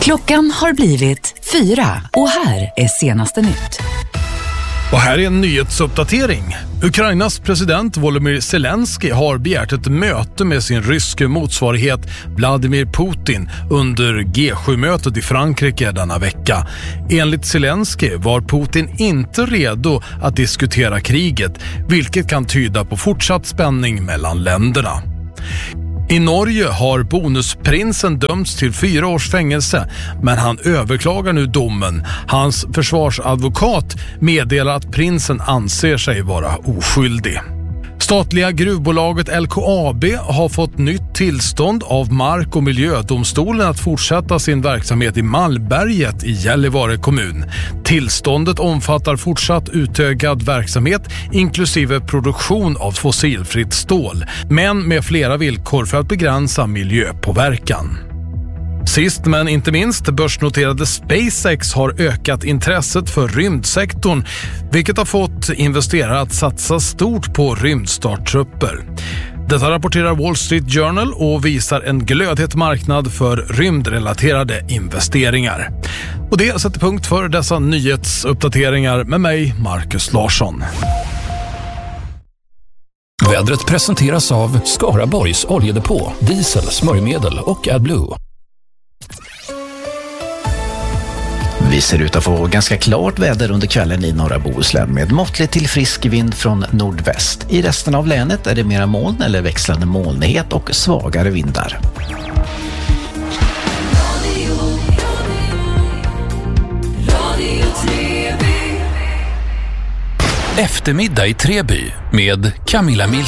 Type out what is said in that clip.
Klockan har blivit 4 och här är senaste nytt. Och här är en nyhetsuppdatering. Ukrainas president Volodymyr Zelensky har begärt ett möte med sin ryske motsvarighet Vladimir Putin under G7-mötet i Frankrike denna vecka. Enligt Zelensky var Putin inte redo att diskutera kriget, vilket kan tyda på fortsatt spänning mellan länderna. I Norge har bonusprinsen dömts till 4 års fängelse, men han överklagar nu domen. Hans försvarsadvokat meddelar att prinsen anser sig vara oskyldig. Statliga gruvbolaget LKAB har fått nytt tillstånd av Mark- och miljödomstolen att fortsätta sin verksamhet i Malmberget i Gällivare kommun. Tillståndet omfattar fortsatt utökad verksamhet inklusive produktion av fossilfritt stål, men med flera villkor för att begränsa miljöpåverkan. Sist men inte minst, börsnoterade SpaceX har ökat intresset för rymdsektorn, vilket har fått investerare att satsa stort på rymdstarttrupper. Detta rapporterar Wall Street Journal och visar en glödhet marknad för rymdrelaterade investeringar. Och det sätter punkt för dessa nyhetsuppdateringar med mig, Marcus Larsson. Vädret presenteras av Skaraborgs oljedepå, diesel, smörjmedel och AdBlue. Vi ser ut att få ganska klart väder under kvällen i norra Bohuslän med måttlig till frisk vind från nordväst. I resten av länet är det mera moln eller växlande molnighet och svagare vindar. Eftermiddag i Treby med Camilla Milton.